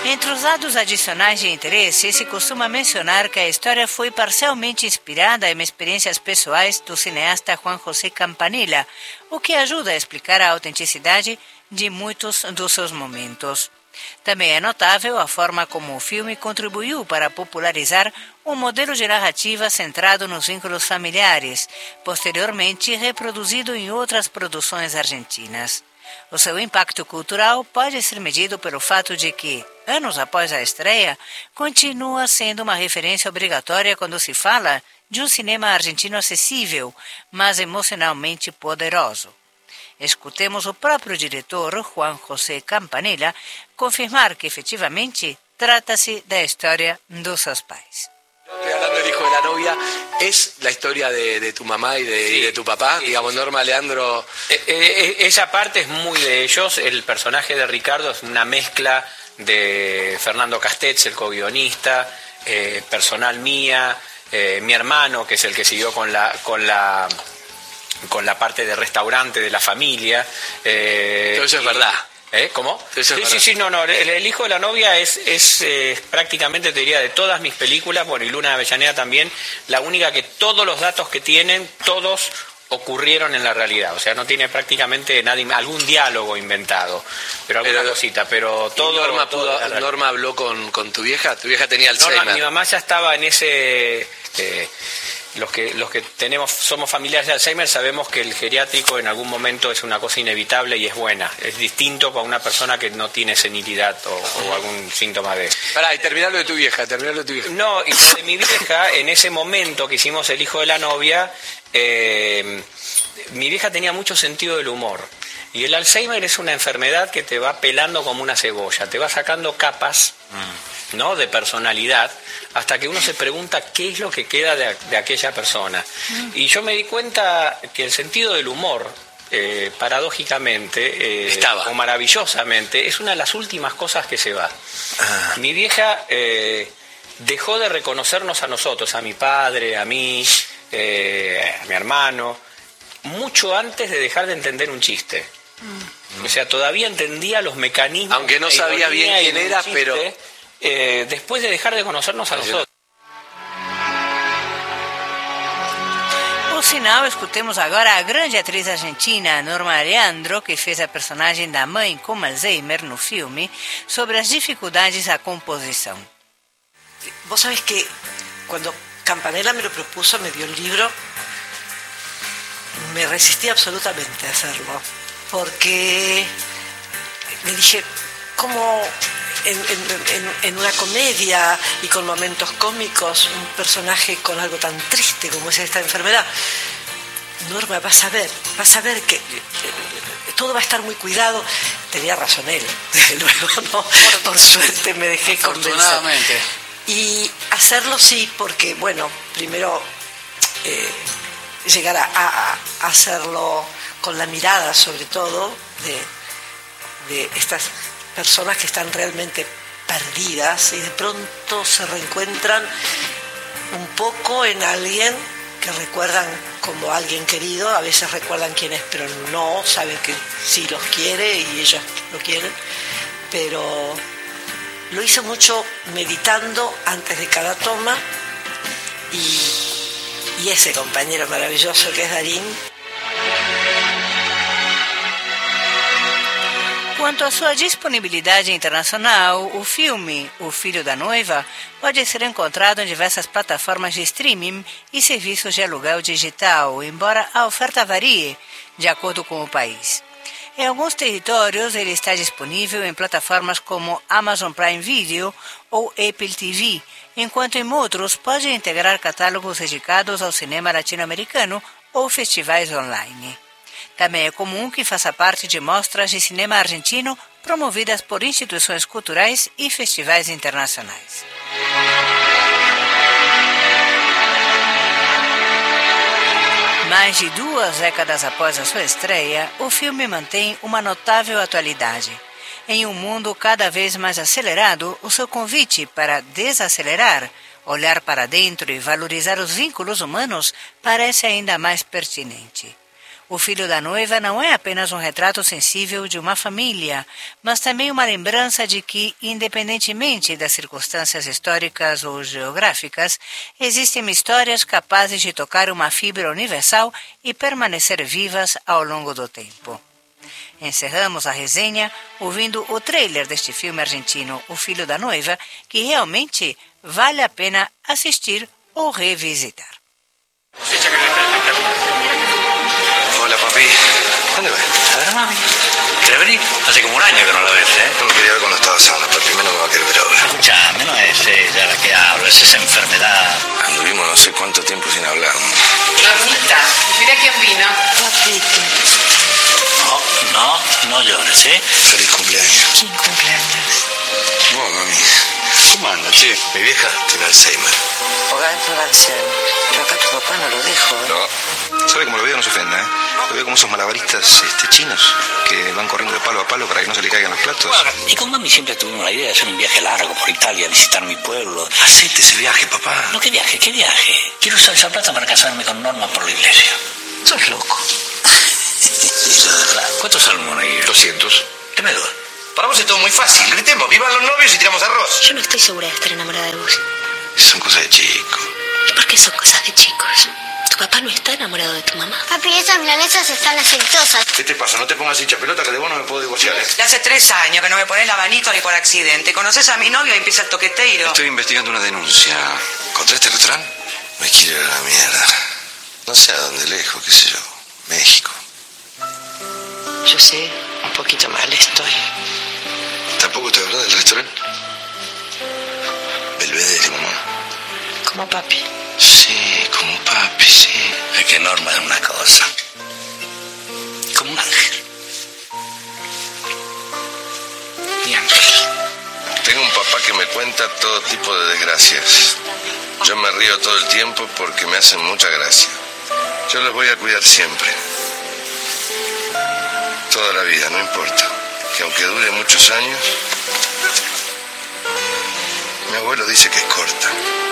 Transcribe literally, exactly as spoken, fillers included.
Entre os dados adicionais de interesse, se costuma mencionar que a história foi parcialmente inspirada em experiências pessoais do cineasta Juan José Campanella, o que ajuda a explicar a autenticidade de muitos dos seus momentos. Também é notável a forma como o filme contribuiu para popularizar um modelo de narrativa centrado nos vínculos familiares, posteriormente reproduzido em outras produções argentinas. O seu impacto cultural pode ser medido pelo fato de que, anos após a estreia, continua sendo uma referência obrigatória quando se fala de um cinema argentino acessível, mas emocionalmente poderoso. Escutemos o próprio diretor, Juan José Campanella, confirmar que efetivamente trata-se da história dos seus pais. Estoy hablando del hijo de la novia, es la historia de, de tu mamá y de, sí, y de tu papá, sí, digamos, Norma, Leandro. Eh, eh, esa parte es muy de ellos, el personaje de Ricardo es una mezcla de Fernando Castells, el co-guionista, eh, personal mía, eh, mi hermano, que es el que siguió con la, con la, con la parte de restaurante de la familia. Eh, Todo eso es verdad. ¿Eh? ¿Cómo? Sí, sí, sí, no, no, el, el hijo de la novia es, es eh, prácticamente, te diría, de todas mis películas, bueno, y Luna de Avellaneda también, la única que todos los datos que tienen, todos ocurrieron en la realidad, o sea, no tiene prácticamente nadie, algún diálogo inventado, pero alguna pero, cosita, pero todo... Norma, todo pudo, Norma habló con, con tu vieja, tu vieja tenía Alzheimer. Norma, mi mamá ya estaba en ese... Eh, Los que, los que tenemos, somos familiares de Alzheimer sabemos que el geriátrico en algún momento es una cosa inevitable y es buena. Es distinto para una persona que no tiene senilidad o, o algún síntoma de... Pará, y terminalo de tu vieja, terminalo de tu vieja. No, y de mi vieja, en ese momento que hicimos El hijo de la novia, eh, mi vieja tenía mucho sentido del humor. Y el Alzheimer es una enfermedad que te va pelando como una cebolla, te va sacando capas, ¿no?, de personalidad, hasta que uno se pregunta qué es lo que queda de, de aquella persona. Y yo me di cuenta que el sentido del humor, eh, paradójicamente, eh, o maravillosamente, es una de las últimas cosas que se va. Ah. Mi vieja eh, dejó de reconocernos a nosotros, a mi padre, a mí, eh, a mi hermano, mucho antes de dejar de entender un chiste. Mm. O sea, todavía entendía los mecanismos. Aunque no sabía bien quién era, chiste, pero... Eh, después de dejar de conocernos a nosotros. Por sinal, escutemos agora a grande atriz argentina Norma Leandro, que fez a personagem da mãe com Alzheimer no filme, sobre as dificuldades da composição. Vos sabés que cuando Campanella me lo propuso, me dio el libro, me resistí absolutamente a hacerlo, porque me dije, ¿cómo en, en, en una comedia y con momentos cómicos un personaje con algo tan triste como es esta enfermedad? Norma, vas a ver, vas a ver que todo va a estar muy cuidado. Tenía razón él, desde luego, ¿no? Por, por suerte me dejé convencer. Y hacerlo sí, porque, bueno, primero eh, llegar a, a, a hacerlo con la mirada, sobre todo, de, de estas personas que están realmente perdidas y de pronto se reencuentran un poco en alguien que recuerdan como alguien querido, a veces recuerdan quién es, pero no, saben que sí los quiere y ellos lo quieren, pero lo hice mucho meditando antes de cada toma y, y ese compañero maravilloso que es Darín. Quanto à sua disponibilidade internacional, o filme O Filho da Noiva pode ser encontrado em diversas plataformas de streaming e serviços de aluguel digital, embora a oferta varie de acordo com o país. Em alguns territórios, ele está disponível em plataformas como Amazon Prime Video ou Apple T V, enquanto em outros pode integrar catálogos dedicados ao cinema latino-americano ou festivais online. Também é comum que faça parte de mostras de cinema argentino promovidas por instituições culturais e festivais internacionais. Mais de duas décadas após a sua estreia, o filme mantém uma notável atualidade. Em um mundo cada vez mais acelerado, o seu convite para desacelerar, olhar para dentro e valorizar os vínculos humanos parece ainda mais pertinente. O Filho da Noiva não é apenas um retrato sensível de uma família, mas também uma lembrança de que, independentemente das circunstâncias históricas ou geográficas, existem histórias capazes de tocar uma fibra universal e permanecer vivas ao longo do tempo. Encerramos a resenha ouvindo o trailer deste filme argentino, O Filho da Noiva, que realmente vale a pena assistir ou revisitar. Hola, papi. ¿Dónde vas? A ver a mami. ¿Querés venir? Hace como un año que no la ves, ¿eh? No me quería ver cuando estaba sana, pero primero me va a querer ver ahora. Escuchame, no es ella la que habla, es esa enfermedad. Anduvimos no sé cuánto tiempo sin hablar. Mamita, mira quién vino. Papito. No, no, no llores, ¿eh? Feliz cumpleaños. ¿Quién cumpleaños? Vos, mami. ¿Cómo anda, che? Mi vieja tiene Alzheimer. Hogar Alzheimer. Yo acá tu papá no lo dejo, ¿eh? No. ¿Sabe cómo lo veo? No se ofenda, ¿eh? Lo veo como esos malabaristas este, chinos que van corriendo de palo a palo para que no se le caigan los platos. Y con mami siempre tuvimos la idea de hacer un viaje largo por Italia, visitar mi pueblo. Hacete ese viaje, papá. No, ¿qué viaje? ¿Qué viaje? Quiero usar esa plata para casarme con Norma por la iglesia. Sos loco. Eso de verdad. ¿Cuántos salen ahí? doscientos. ¿Qué me duele? Para vos es todo muy fácil. Gritemos, vivan los novios y tiramos arroz. Yo no estoy segura de estar enamorada de vos. Son cosas de chico. ¿Y por qué son cosas de chicos? ¿Tu papá no está enamorado de tu mamá? Papi, esas milanesas están aceitosas. ¿Qué te pasa? No te pongas hincha pelota que de vos no me puedo divorciar, ¿eh? Hace tres años que no me pones el abanico ni por accidente. ¿Conoces a mi novio y empieza el toqueteiro? Estoy investigando una denuncia. ¿Contra este restaurante? Me quiero ir a la mierda. No sé a dónde, lejos, qué sé yo. México. Yo sé, un poquito mal estoy. ¿Tampoco te hablas del restaurante? Belvedere, mamá. Como papi. Sí, como papi, sí. Es que Norma es una cosa. Como un ángel. Mi ángel. Tengo un papá que me cuenta todo tipo de desgracias. Yo me río todo el tiempo porque me hacen mucha gracia. Yo los voy a cuidar siempre. Toda la vida, no importa. Que aunque dure muchos años, mi abuelo dice que es corta.